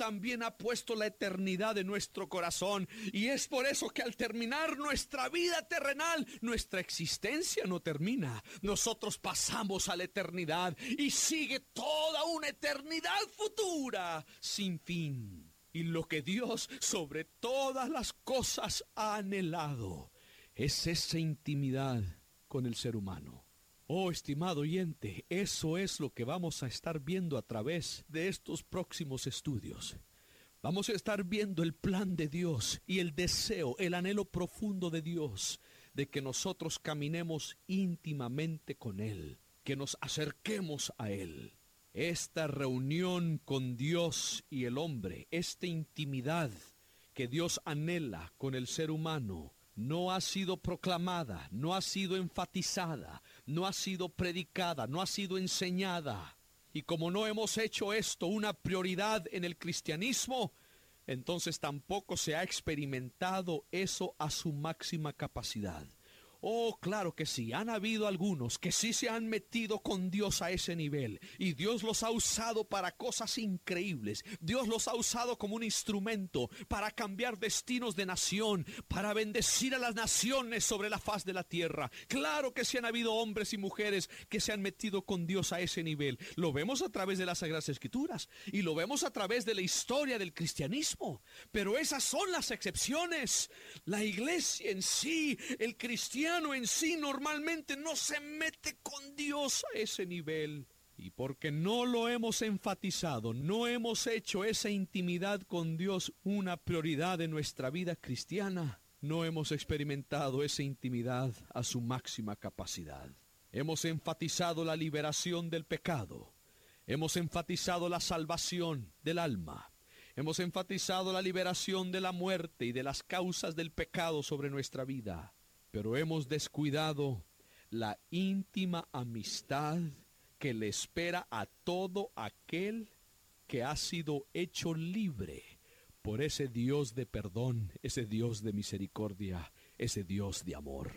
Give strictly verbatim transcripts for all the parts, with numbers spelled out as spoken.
también ha puesto la eternidad en nuestro corazón. Y es por eso que al terminar nuestra vida terrenal, nuestra existencia no termina. Nosotros pasamos a la eternidad y sigue toda una eternidad futura sin fin. Y lo que Dios sobre todas las cosas ha anhelado es esa intimidad con el ser humano. Oh, estimado oyente, eso es lo que vamos a estar viendo a través de estos próximos estudios. Vamos a estar viendo el plan de Dios y el deseo, el anhelo profundo de Dios de que nosotros caminemos íntimamente con Él, que nos acerquemos a Él. Esta reunión con Dios y el hombre, esta intimidad que Dios anhela con el ser humano, no ha sido proclamada, no ha sido enfatizada, no ha sido predicada, no ha sido enseñada. Y como no hemos hecho esto una prioridad en el cristianismo, entonces tampoco se ha experimentado eso a su máxima capacidad. Oh, claro que sí, han habido algunos que sí se han metido con Dios a ese nivel, y Dios los ha usado para cosas increíbles. Dios los ha usado como un instrumento para cambiar destinos de nación, para bendecir a las naciones sobre la faz de la tierra. Claro que sí han habido hombres y mujeres que se han metido con Dios a ese nivel. Lo vemos a través de las Sagradas Escrituras y lo vemos a través de la historia del cristianismo, pero esas son las excepciones. La iglesia en sí, el cristiano en sí normalmente no se mete con Dios a ese nivel. Y porque no lo hemos enfatizado, no hemos hecho esa intimidad con Dios una prioridad de nuestra vida cristiana, no hemos experimentado esa intimidad a su máxima capacidad. Hemos enfatizado la liberación del pecado, hemos enfatizado la salvación del alma, hemos enfatizado la liberación de la muerte y de las causas del pecado sobre nuestra vida. Pero hemos descuidado la íntima amistad que le espera a todo aquel que ha sido hecho libre por ese Dios de perdón, ese Dios de misericordia, ese Dios de amor.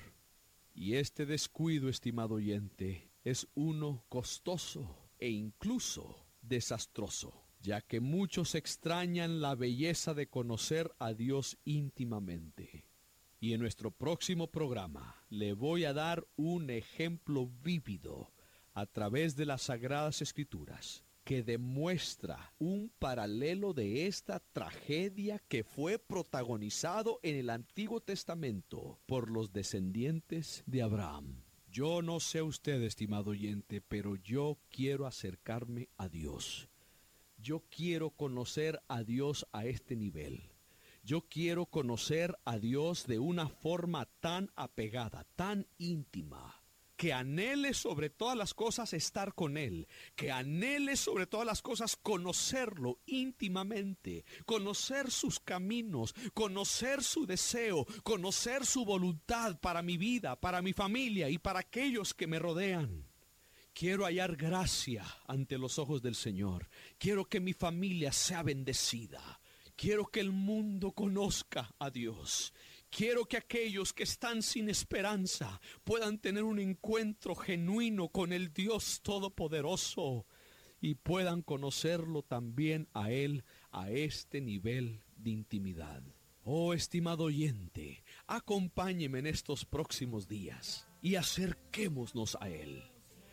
Y este descuido, estimado oyente, es uno costoso e incluso desastroso, ya que muchos extrañan la belleza de conocer a Dios íntimamente. Y en nuestro próximo programa le voy a dar un ejemplo vívido a través de las Sagradas Escrituras que demuestra un paralelo de esta tragedia que fue protagonizado en el Antiguo Testamento por los descendientes de Abraham. Yo no sé usted, estimado oyente, pero yo quiero acercarme a Dios. Yo quiero conocer a Dios a este nivel. Yo quiero conocer a Dios de una forma tan apegada, tan íntima, que anhele sobre todas las cosas estar con Él, que anhele sobre todas las cosas conocerlo íntimamente, conocer sus caminos, conocer su deseo, conocer su voluntad para mi vida, para mi familia y para aquellos que me rodean. Quiero hallar gracia ante los ojos del Señor. Quiero que mi familia sea bendecida. Quiero que el mundo conozca a Dios. Quiero que aquellos que están sin esperanza puedan tener un encuentro genuino con el Dios Todopoderoso y puedan conocerlo también a Él a este nivel de intimidad. Oh, estimado oyente, acompáñeme en estos próximos días y acerquémonos a Él.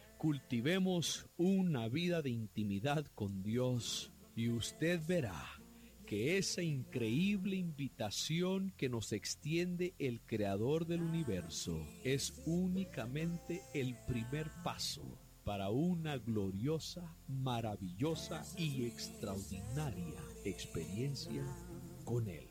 Cultivemos una vida de intimidad con Dios y usted verá que esa increíble invitación que nos extiende el Creador del universo es únicamente el primer paso para una gloriosa, maravillosa y extraordinaria experiencia con Él.